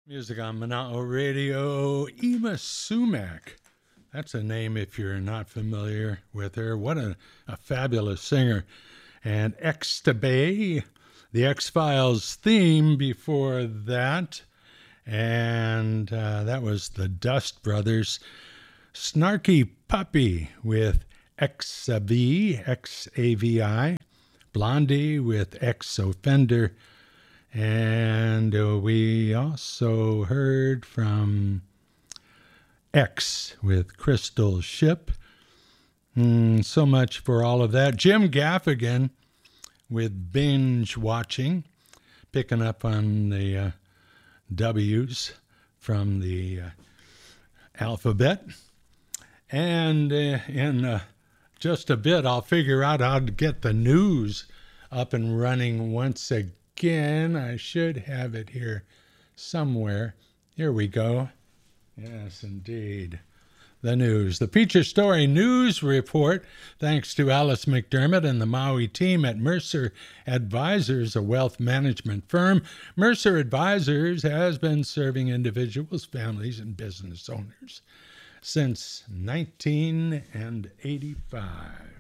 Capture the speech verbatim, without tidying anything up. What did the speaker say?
Music on Manao Radio, Ema Sumac. That's a name if you're not familiar with her. What a, a fabulous singer. And X-Tabay, the X-Files theme before that. And uh, that was the Dust Brothers. Snarky Puppy with X-A-V, X A V I. Blondie with Ex-Offender. And uh, we also heard from X with Crystal Ship. Mm, so much for all of that. Jim Gaffigan with Binge Watching, picking up on the uh, W's from the uh, alphabet. And uh, in uh, just a bit, I'll figure out how to get the news up and running once again. Again, I should have it here somewhere. Here we go. Yes, indeed. The news. The feature story news report, thanks to Alice McDermott and the Maui team at Mercer Advisors, a wealth management firm. Mercer Advisors has been serving individuals, families, and business owners since nineteen eighty-five.